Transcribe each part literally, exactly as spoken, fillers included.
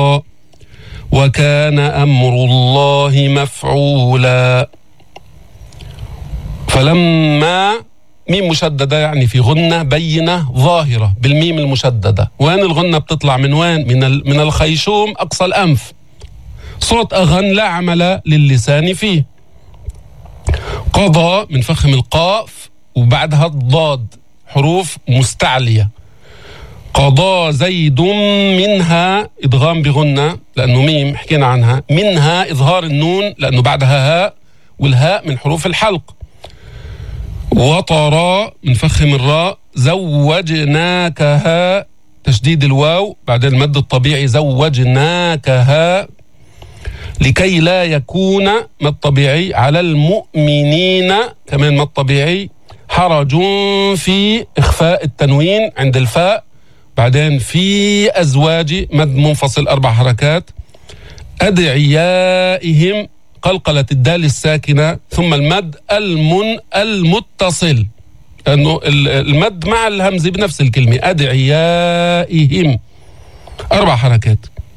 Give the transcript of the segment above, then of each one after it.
وكان أمر الله مفعولا. فلما ميم مشددة يعني في غنة بينة ظاهرة بالميم المشددة. وين الغنة بتطلع من وين؟ من من الخيشوم أقصى الأنف. صوت أغن لا عمل للسان فيه. قضى من فخم القاف وبعدها الضاد، حروف مستعلية. قضى زيد منها إدغام بغنة لأنه ميم حكينا عنها. منها إظهار النون لأنه بعدها هاء، والهاء من حروف الحلق. وطرى من فخم الراء. زوجناكها تشديد الواو بعدين المد الطبيعي زوجناكها لكي لا يكون مد طبيعي على المؤمنين كمان مد طبيعي حرج في إخفاء التنوين عند الفاء بعدين في أزواج مد منفصل أربع حركات. أدعيائهم قلقلة الدال الساكنة ثم المد المن المتصل لأنه المد مع الهمز بنفس الكلمة. أدعيائهم أربع حركات.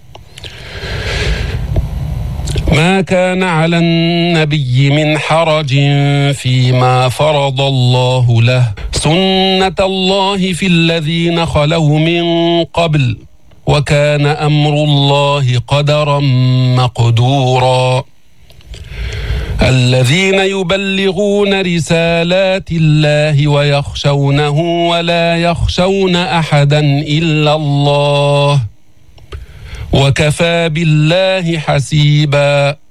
ما كان على النبي من حرج فيما فرض الله له سنة الله في الذين خلوا من قبل وكان أمر الله قدرا مقدورا. الذين يبلغون رسالات الله ويخشونه ولا يخشون أحدا إلا الله وكفى بالله حسيبا.